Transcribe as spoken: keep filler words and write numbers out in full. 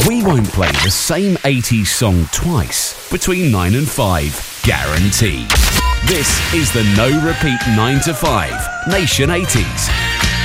We won't play the same eighties song twice between nine and five, guaranteed. This is the No Repeat nine to five Nation eighties.